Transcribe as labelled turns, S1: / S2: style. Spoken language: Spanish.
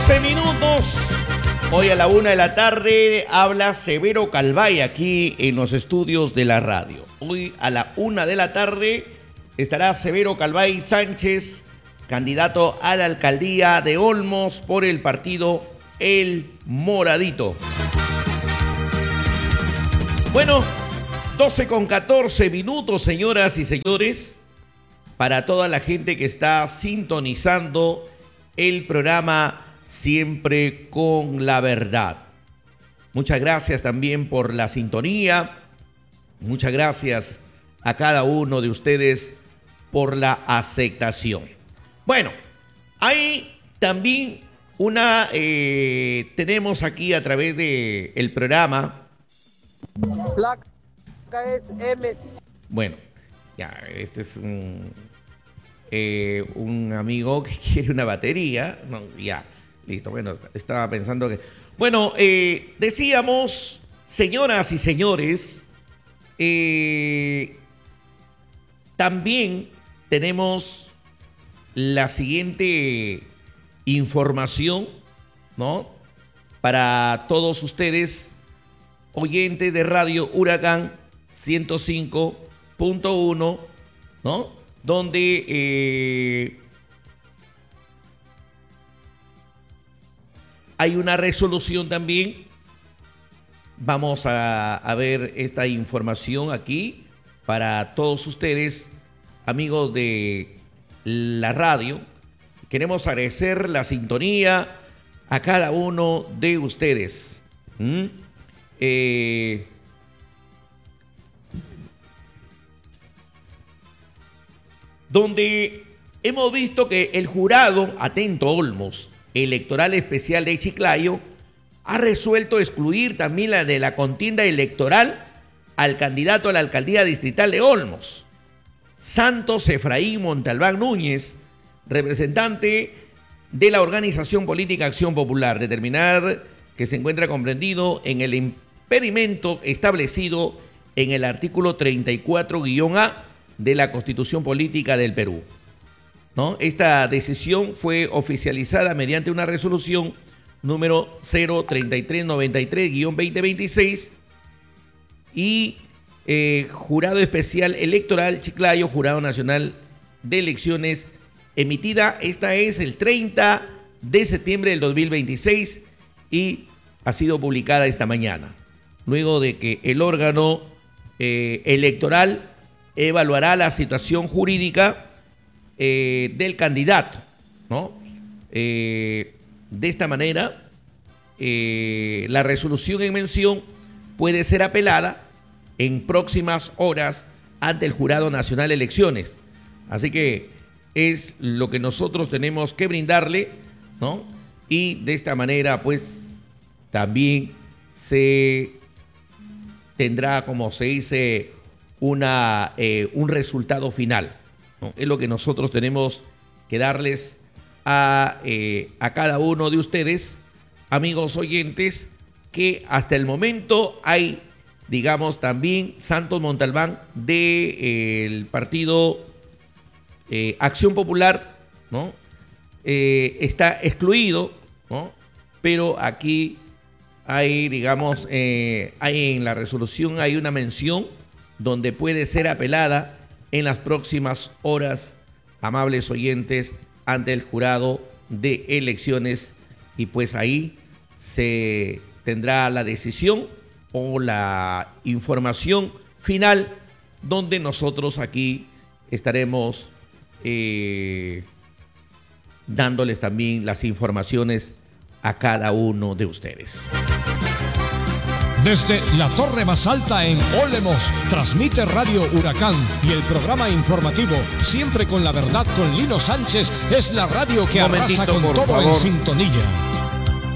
S1: 14 minutos. Hoy a la 1 de la tarde habla Severo Calvay aquí en los estudios de la radio. Hoy a la 1 de la tarde estará Severo Calvay Sánchez, candidato a la alcaldía de Olmos por el partido El Moradito. Bueno, 12:14 minutos, señoras y señores, para toda la gente que está sintonizando el programa Siempre con la Verdad. Muchas gracias también por la sintonía. Muchas gracias a cada uno de ustedes por la aceptación. Bueno, hay también tenemos aquí a través del programa.
S2: Placa es M.
S1: Bueno, ya, este es un amigo que quiere una batería. No, ya, listo. Bueno, estaba pensando que... Bueno, decíamos, señoras y señores, también tenemos la siguiente información, ¿no? Para todos ustedes, oyentes de Radio Huracán 105.1, ¿no? Donde hay una resolución también. Vamos a ver esta información aquí para todos ustedes, amigos de la radio. Queremos agradecer la sintonía a cada uno de ustedes. Donde hemos visto que el jurado, atento Olmos, electoral especial de Chiclayo, ha resuelto excluir también de la contienda electoral al candidato a la alcaldía distrital de Olmos, Santos Efraín Montalbán Núñez, representante de la organización política Acción Popular, determinar que se encuentra comprendido en el impedimento establecido en el artículo 34-A de la Constitución Política del Perú, ¿no? Esta decisión fue oficializada mediante una resolución número 03393-2026 y Jurado Especial Electoral Chiclayo, Jurado Nacional de Elecciones, emitida, esta es el 30 de septiembre del 2026 y ha sido publicada esta mañana, luego de que el órgano electoral evaluará la situación jurídica del candidato, ¿no? De esta manera, la resolución en mención puede ser apelada en próximas horas ante el Jurado Nacional de Elecciones. Así que es lo que nosotros tenemos que brindarle, ¿no? Y de esta manera, pues, también se tendrá, como se dice, un resultado final, ¿no? Es lo que nosotros tenemos que darles a cada uno de ustedes, amigos oyentes, que hasta el momento hay, digamos, también Santos Montalbán del partido Acción Popular, ¿no? Está excluido, ¿no? Pero aquí hay, digamos, hay en la resolución hay una mención donde puede ser apelada en las próximas horas, amables oyentes, ante el jurado de elecciones, y pues ahí se tendrá la decisión o la información final, donde nosotros aquí estaremos dándoles también las informaciones a cada uno de ustedes.
S3: Desde la torre más alta en Olmos, transmite Radio Huracán y el programa informativo Siempre con la Verdad con Lino Sánchez es la radio que arrasa con todo en sintonía.